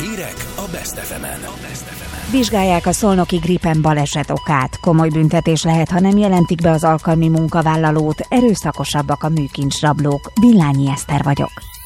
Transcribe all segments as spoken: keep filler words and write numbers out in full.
Hírek a Best ef emen. Vizsgálják a szolnoki Gripen baleset okát. Komoly büntetés lehet, ha nem jelentik be az alkalmi munkavállalót. Erőszakosabbak a műkincsrablók. Villányi Eszter vagyok.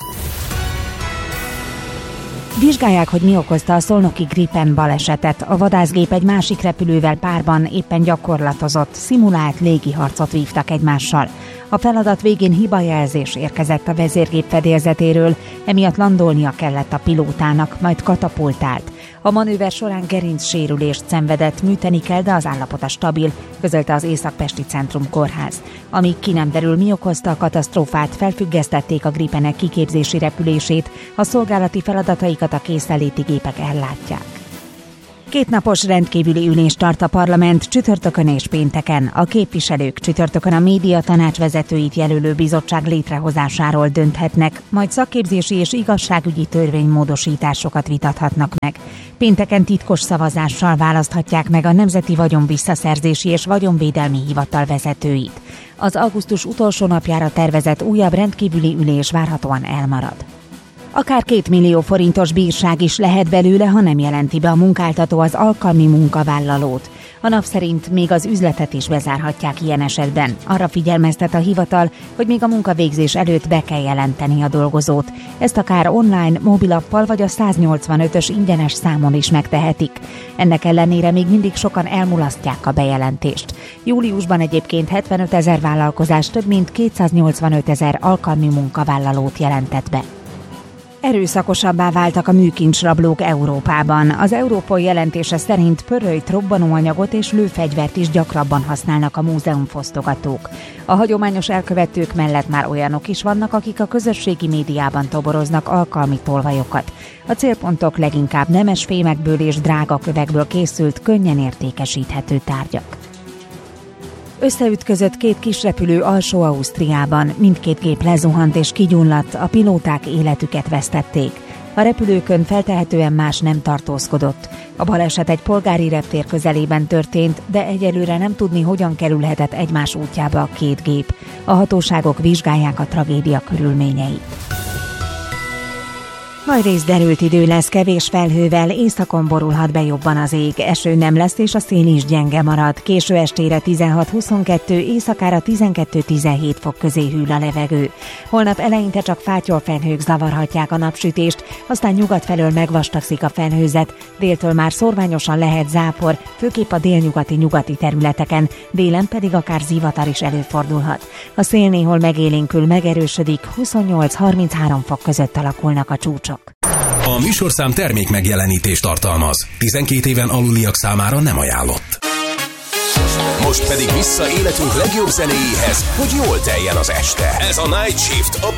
Vizsgálják, hogy mi okozta a szolnoki Gripen balesetet. A vadászgép egy másik repülővel párban éppen gyakorlatozott, szimulált légiharcot vívtak egymással. A feladat végén hibajelzés érkezett a vezérgép fedélzetéről, emiatt landolnia kellett a pilótának, majd katapultált. A manőver során gerincsérülést szenvedett, műteni kell, de az állapota stabil, közölte az Észak-Pesti Centrum Kórház. Amíg ki nem derül, mi okozta a katasztrófát, felfüggesztették a Gripenek kiképzési repülését, a szolgálati feladataikat a készenléti gépek ellátják. Kétnapos rendkívüli ülést tart a parlament csütörtökön és pénteken. A képviselők csütörtökön a média tanács vezetőit jelölő bizottság létrehozásáról dönthetnek, majd szakképzési és igazságügyi törvénymódosításokat vitathatnak meg. Pénteken titkos szavazással választhatják meg a Nemzeti Vagyon Visszaszerzési és Vagyonvédelmi Hivatal vezetőit. Az augusztus utolsó napjára tervezett újabb rendkívüli ülés várhatóan elmarad. Akár két millió forintos bírság is lehet belőle, ha nem jelenti be a munkáltató az alkalmi munkavállalót. A nap szerint még az üzletet is bezárhatják ilyen esetben. Arra figyelmeztet a hivatal, hogy még a munkavégzés előtt be kell jelenteni a dolgozót. Ezt akár online, mobilappal vagy a száznyolcvanötös ingyenes számon is megtehetik. Ennek ellenére még mindig sokan elmulasztják a bejelentést. Júliusban egyébként hetvenöt ezer vállalkozás több mint kétszáznyolcvanöt ezer alkalmi munkavállalót jelentett be. Erőszakosabbá váltak a műkincsrablók Európában. Az Europol jelentése szerint pörölyt, robbanóanyagot és lőfegyvert is gyakrabban használnak a múzeumfosztogatók. A hagyományos elkövetők mellett már olyanok is vannak, akik a közösségi médiában toboroznak alkalmi tolvajokat. A célpontok leginkább nemes fémekből és drága kövekből készült, könnyen értékesíthető tárgyak. Összeütközött két kisrepülő Alsó-Ausztriában, mindkét gép lezuhant és kigyulladt, a pilóták életüket vesztették. A repülőkön feltehetően más nem tartózkodott. A baleset egy polgári reptér közelében történt, de egyelőre nem tudni, hogyan kerülhetett egymás útjába a két gép. A hatóságok vizsgálják a tragédia körülményeit. Nagyrészt derült idő lesz, kevés felhővel, északon borulhat be jobban az ég, eső nem lesz és a szél is gyenge marad. Késő estére tizenhat-huszonkettő, éjszakára tizenkettő-tizenhét fok közé hűl a levegő. Holnap eleinte csak fátyolfelhők zavarhatják a napsütést, aztán nyugat felől megvastagszik a felhőzet, déltől már szórványosan lehet zápor, főképp a délnyugati nyugati területeken, délen pedig akár zivatar is előfordulhat. A szél néhol megélénkül, megerősödik, huszonnyolc-harminchárom fok között alakulnak a csúcsok. A műsorszám termék megjelenítést tartalmaz. tizenkét éven aluliak számára nem ajánlott. Most pedig vissza életünk legjobb zenéjéhez, hogy jól teljen az este. Ez a Night Shift a